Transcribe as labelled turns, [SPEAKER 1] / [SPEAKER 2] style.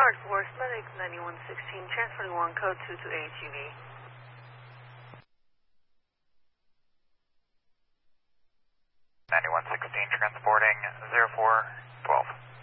[SPEAKER 1] Guard Force Medic 9116, transferring 1 code 2 to ATV.
[SPEAKER 2] 9116, transporting 0412.